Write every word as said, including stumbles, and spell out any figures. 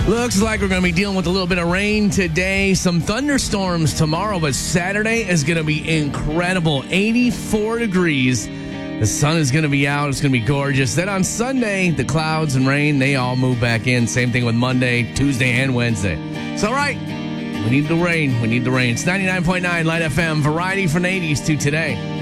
Looks like we're going to be dealing with a little bit of rain today, some thunderstorms tomorrow, but Saturday is going to be incredible. eighty-four degrees. The sun is going to be out. It's going to be gorgeous. Then on Sunday, the clouds and rain, they all move back in. Same thing with Monday, Tuesday, and Wednesday. It's all right. We need the rain. We need the rain. It's ninety-nine point nine Light F M. Variety from the eighties to today.